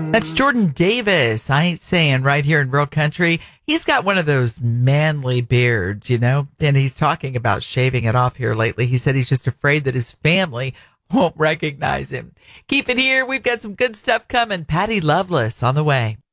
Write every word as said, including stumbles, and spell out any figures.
That's Jordan Davis. I ain't saying right here in Real Country. He's got one of those manly beards, you know, and he's talking about shaving it off here lately. He said he's just afraid that his family won't recognize him. Keep it here. We've got some good stuff coming. Patty Loveless on the way.